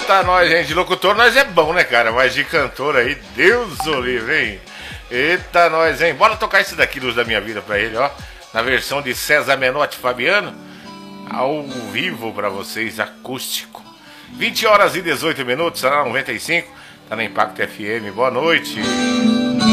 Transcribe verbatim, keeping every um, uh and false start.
Eita, nós, gente. De locutor nós é bom, né, cara? Mas de cantor aí, Deus o livre, hein? Eita, nós, hein? Bora tocar isso daqui, Luz da Minha Vida, pra ele, ó. Na versão de César Menotti e Fabiano. Ao vivo pra vocês, acústico. vinte horas e dezoito minutos, tá na noventa e cinco. Tá na Impacto F M. Boa noite.